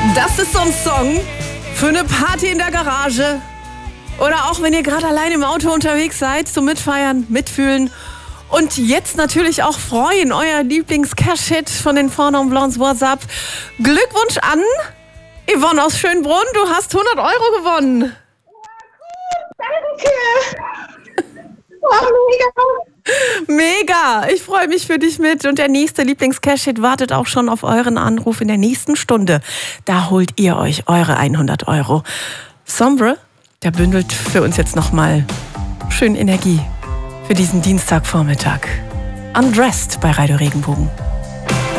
Das ist so ein Song für eine Party in der Garage. Oder auch wenn ihr gerade allein im Auto unterwegs seid, zum Mitfeiern, Mitfühlen. Und jetzt natürlich auch freuen, euer Lieblings-Cash-Hit von den Four Non Blondes WhatsApp. Glückwunsch an Yvonne aus Schönbrunn, du hast 100 Euro gewonnen. Danke. Oh, Mega, ich freue mich für dich mit. Und der nächste Lieblings-Cash-Hit wartet auch schon auf euren Anruf in der nächsten Stunde. Da holt ihr euch eure 100 Euro. Sombre, der bündelt für uns jetzt nochmal schön Energie für diesen Dienstagvormittag. Undressed bei Radio Regenbogen.